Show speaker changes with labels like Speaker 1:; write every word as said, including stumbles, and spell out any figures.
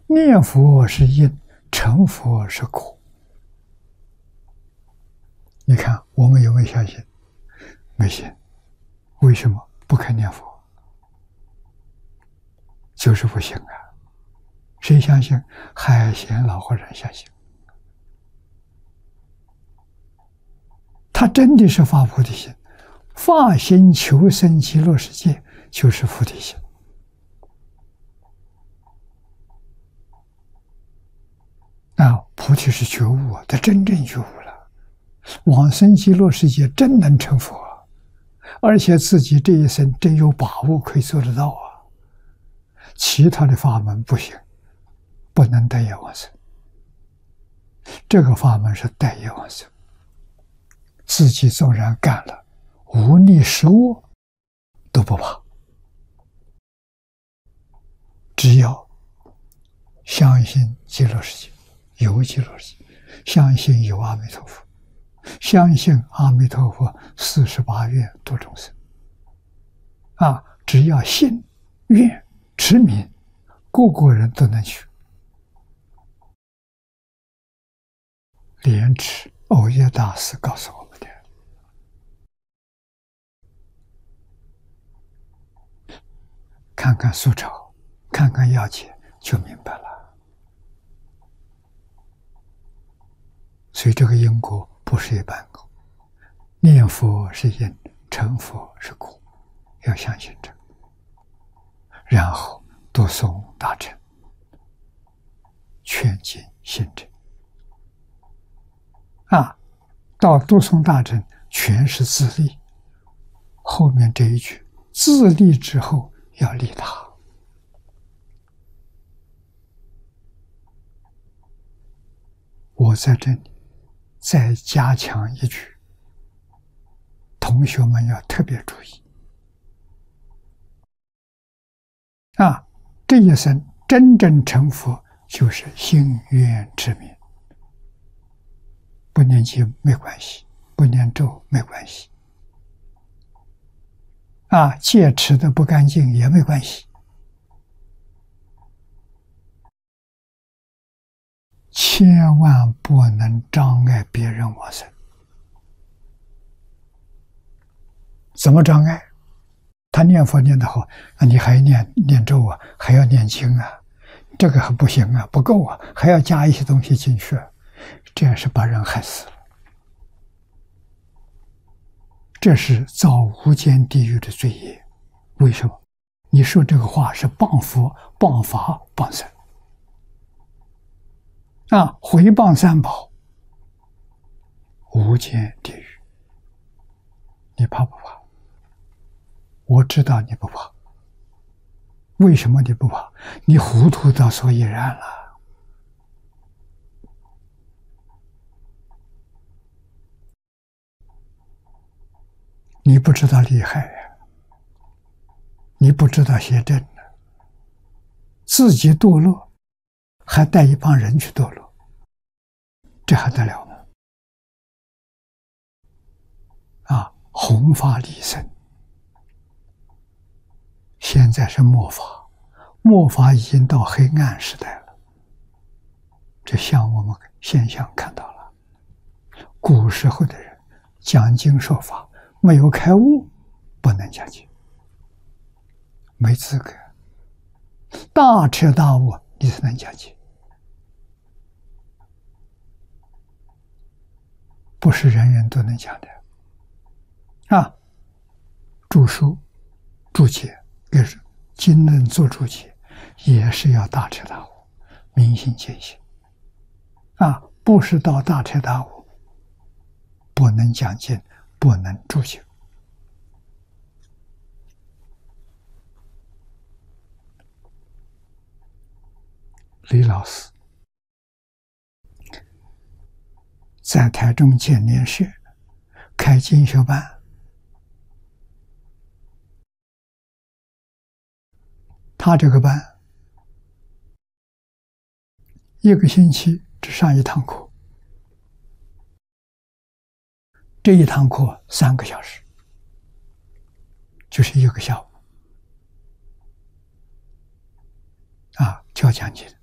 Speaker 1: 念佛是因，成佛是果。你看我们有没有相信？没信。为什么不肯念佛？就是不行啊！谁相信？海贤老和尚相信。他真的是发菩提心，发心求生极乐世界，就是菩提心。啊，菩提是觉悟啊，他真正觉悟了，往生极乐世界真能成佛啊，而且自己这一生真有把握可以做得到啊。其他的法门不行，不能带业往生。这个法门是带业往生。自己纵然干了无逆十恶都不怕，只要相信极乐世界，有极乐世界，相信有阿弥陀佛，相信阿弥陀佛四十八愿度众生啊！只要信愿持名，个个人都能去。莲池藕益大师告诉我们的。看看苏钞，看看要解，就明白了。所以这个因果不是一般果，念佛是因，成佛是果，要相信这个。然后读诵大乘，劝进信正。啊，到读诵大乘全是自利，后面这一句自利之后要利他。我在这里再加强一句，同学们要特别注意啊！这一生真正成佛，就是心愿持名。不念经没关系，不念咒没关系，啊，戒持的不干净也没关系，千万不能障碍别人往生。怎么障碍？他念佛念得好，那你还念念咒啊，还要念经啊，这个还不行啊，不够啊，还要加一些东西进去，这样是把人害死了。这是造无间地狱的罪业。为什么？你说这个话是谤佛、谤法、谤僧啊，毁谤三宝，无间地狱。你怕不怕？我知道你不怕。为什么你不怕？你糊涂到所以然了。你不知道厉害呀、啊，你不知道邪正呢，自己堕落，还带一帮人去堕落，这还得了吗？啊，弘法利生，现在是末法，末法已经到黑暗时代了。这像我们现象看到了，古时候的人讲经说法，没有开悟，不能讲经，没资格。大彻大悟，你才能讲经，不是人人都能讲的。啊，著书、注解，给经论做注解，也是要大彻大悟，明心见性。啊，不是到大彻大悟，不能讲经，不能注解。李老师在台中建联学开经学班，他这个班一个星期只上一堂课，这一堂课三个小时，就是一个下午啊，教讲经。